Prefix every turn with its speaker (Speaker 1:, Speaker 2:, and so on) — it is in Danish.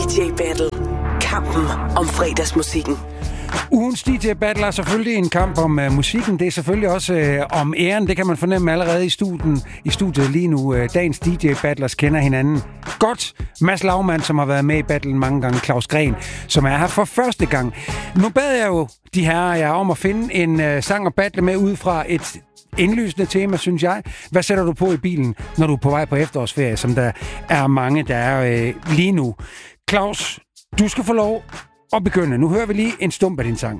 Speaker 1: DJ Battle. Kampen om fredagsmusikken.
Speaker 2: Ugens DJ Battle er selvfølgelig en kamp om musikken. Det er selvfølgelig også om æren. Det kan man fornemme allerede i studiet lige nu. Dagens DJ Battlers kender hinanden godt. Mads Laumann, som har været med i battlen mange gange. Claus Gren, som er her for første gang. Nu bad jeg jo de her om at finde en sang og battle med ud fra et indlysende tema, synes jeg. Hvad sætter du på i bilen, når du er på vej på efterårsferie, som der er mange, der er lige nu? Claus, du skal få lov at begynde. Nu hører vi lige en stump af din sang.